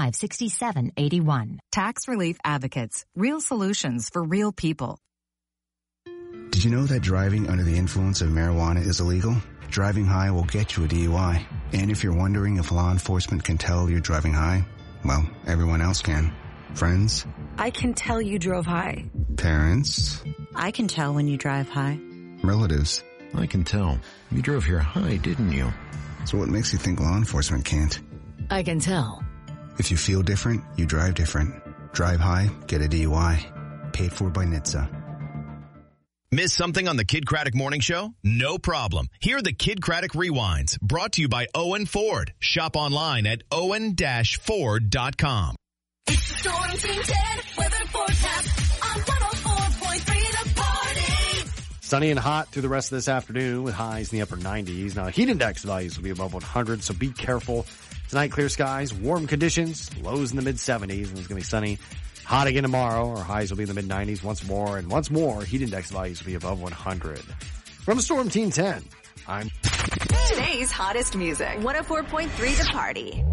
855-6781. Tax Relief Advocates. Real solutions for real people. Did you know that driving under the influence of marijuana is illegal? Driving high will get you a DUI. And if you're wondering if law enforcement can tell you're driving high, well, everyone else can. Friends? I can tell you drove high. Parents? I can tell when you drive high. Relatives? I can tell. You drove here high, didn't you? So what makes you think law enforcement can't? I can tell. If you feel different, you drive different. Drive high, get a DUI. Paid for by NHTSA. Miss something on the Kid Craddock Morning Show? No problem. Hear the Kid Craddock Rewinds, brought to you by Owen Ford. Shop online at owen-ford.com. It's the Storm Team 10 weather forecast on 104.3 The Party. Sunny and hot through the rest of this afternoon with highs in the upper 90s. Now, heat index values will be above 100, so be careful. Tonight, clear skies, warm conditions, lows in the mid-70s, and it's going to be sunny. Hot again tomorrow. Our highs will be in the mid-90s once more. And once more, heat index values will be above 100. From Storm Team 10, I'm... Today's hottest music. 104.3 The Party.